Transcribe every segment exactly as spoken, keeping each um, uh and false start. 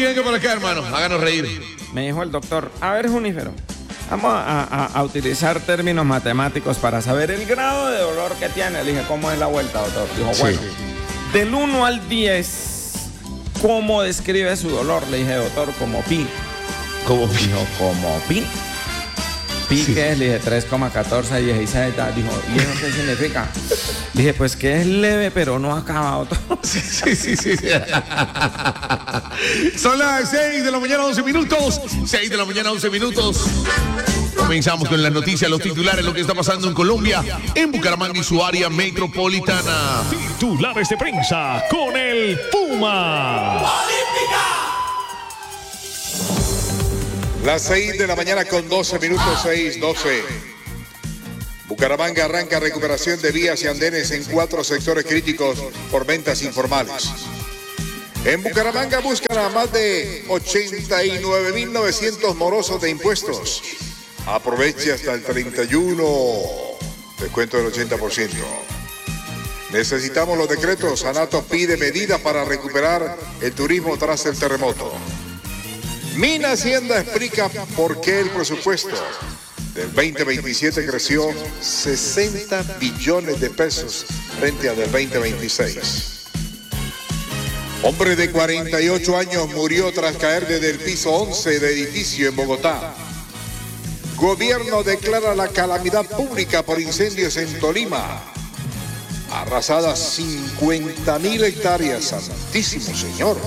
venga por acá, hermano. Háganos reír. Me dijo el doctor, a ver, Junífero, vamos a, a, a utilizar términos matemáticos para saber el grado de dolor que tiene. Le dije, ¿cómo es la vuelta, doctor? Dijo, Sí. bueno, del uno al diez, ¿cómo describe su dolor? Le dije, doctor, como pi. Como Dijo, como pi. Pi, Sí. ¿qué es? Le dije, tres coma catorce dieciséis. Dijo, ¿y eso qué significa? Dije, pues que es leve, pero no acaba, doctor. Sí, sí, sí, sí. Son las seis de la mañana, once minutos. seis de la mañana, once minutos. Comenzamos con las noticias, los titulares, lo que está pasando en Colombia, en Bucaramanga y su área metropolitana. Titulares de prensa con el Puma. Las seis de la mañana con doce minutos, seis, doce. Bucaramanga arranca recuperación de vías y andenes en cuatro sectores críticos por ventas informales. En Bucaramanga buscan a más de ochenta y nueve mil novecientos morosos de impuestos. Aproveche hasta el treinta y uno, descuento del ochenta por ciento. Necesitamos los decretos. Anato pide medidas para recuperar el turismo tras el terremoto. Mina Hacienda explica por qué el presupuesto del veinte veintisiete creció sesenta billones de pesos frente al del veinte veintiséis. Hombre de cuarenta y ocho años murió tras caer desde el piso once de edificio en Bogotá. Gobierno declara la calamidad pública por incendios en Tolima. Arrasadas cincuenta mil hectáreas, santísimo señor.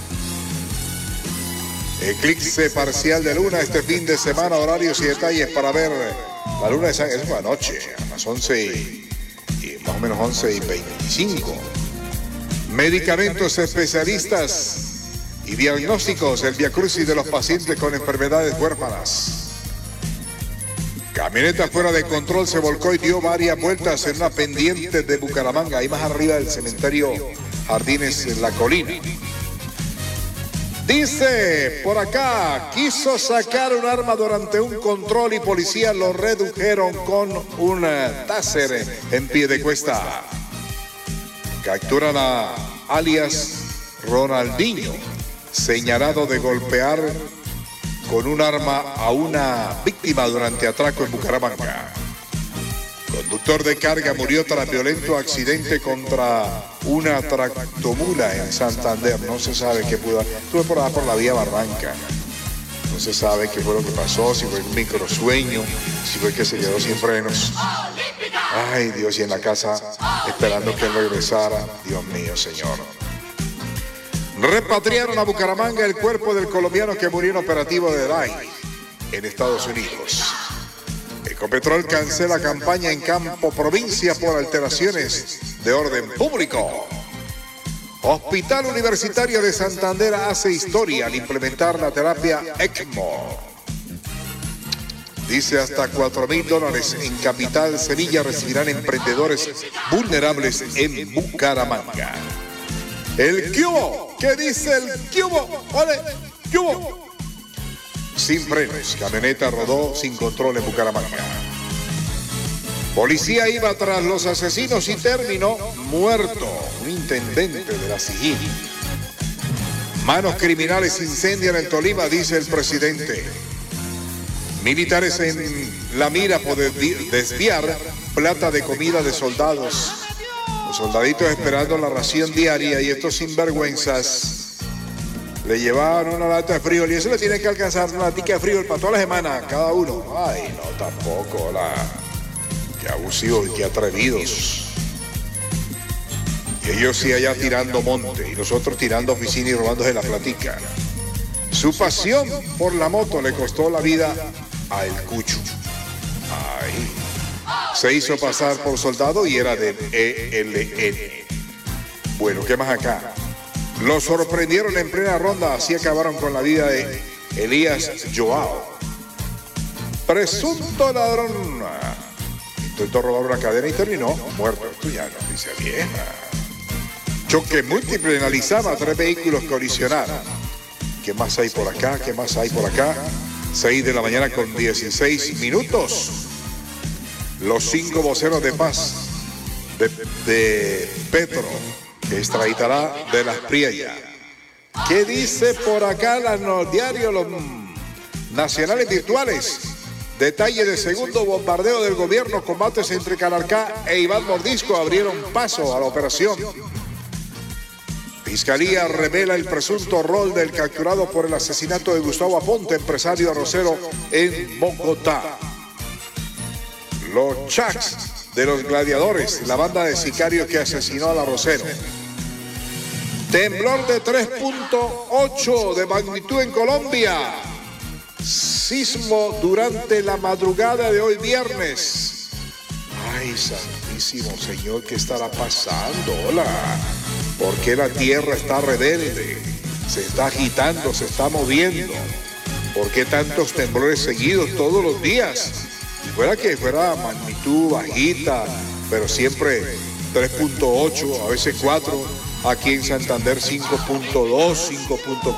Eclipse parcial de luna este fin de semana, horarios y detalles para ver la luna de San... Es una noche, a las once y, y más o menos once y veinticinco. Medicamentos especialistas y diagnósticos, el viacrucis de los pacientes con enfermedades huérfanas. Camioneta fuera de control se volcó y dio varias vueltas en una pendiente de Bucaramanga, ahí más arriba del cementerio Jardines en la Colina. Dice por acá, quiso sacar un arma durante un control y policías lo redujeron con un taser en pie de cuesta. Capturan a alias Ronaldinho, señalado de golpear con un arma a una víctima durante atraco en Bucaramanga. Conductor de carga murió tras violento accidente contra una tractomula en Santander. No se sabe qué pudo. Estuve por allá por la vía Barranca. No se sabe qué fue lo que pasó, si fue un microsueño, si fue que se quedó sin frenos. Ay, Dios, y en la casa esperando que él regresara. Dios mío, Señor. Repatriaron a Bucaramanga el cuerpo del colombiano que murió en operativo de D A I en Estados Unidos. Ecopetrol cancela campaña en Campo Provincia por alteraciones de orden público. Hospital Universitario de Santander hace historia al implementar la terapia ECMO. Dice hasta cuatro mil dólares en Capital Sevilla recibirán emprendedores vulnerables en Bucaramanga. El cubo, ¿qué dice el cubo? ¡Ole! ¡Cubo! Sin frenos, camioneta rodó sin control en Bucaramanga. Policía iba tras los asesinos y terminó muerto. Un intendente de la SIGIN. Manos criminales incendian el Tolima, dice el presidente. Militares en la mira por desviar plata de comida de soldados. Los soldaditos esperando la ración diaria y estos sinvergüenzas le llevaban una lata de frijol y eso le tiene que alcanzar una latica de frijol para toda la semana, cada uno. Ay, no, tampoco, la... Qué abusivos y qué atrevidos. Y ellos sí allá tirando monte y nosotros tirando oficina y robándose la platica. Su pasión por la moto le costó la vida a El Cucho. Ay. Se hizo pasar por soldado y era del E L N. Bueno, ¿qué más acá? Lo sorprendieron en plena ronda, así acabaron con la vida de Elías Joao. Presunto ladrón. Intentó robar una cadena y terminó muerto. Esto ya no dice vieja. Choque múltiple en Alizama, tres vehículos colisionaron. ¿Qué más hay por acá? ¿Qué más hay por acá? seis de la mañana con dieciséis minutos. Los cinco voceros de paz de, de Petro, que extraditará de las Priella. ¿Qué dice por acá la no, diario Los Nacionales Virtuales? Detalle de segundo bombardeo del gobierno, combates entre Calarcá e Iván Mordisco abrieron paso a la operación. Fiscalía revela el presunto rol del capturado por el asesinato de Gustavo Aponte, empresario arrocero en Bogotá. Los Chacs de los Gladiadores, la banda de sicarios que asesinó al arrocero. Temblor de tres punto ocho de magnitud en Colombia. Sismo durante la madrugada de hoy viernes. Ay, santísimo Señor, ¿qué estará pasando? Hola. ¿Por qué la tierra está rebelde? Se está agitando, se está moviendo. ¿Por qué tantos temblores seguidos todos los días? Si fuera que fuera magnitud bajita, pero siempre tres punto ocho, a veces cuatro. Aquí en Santander cinco punto dos, cinco punto cuatro.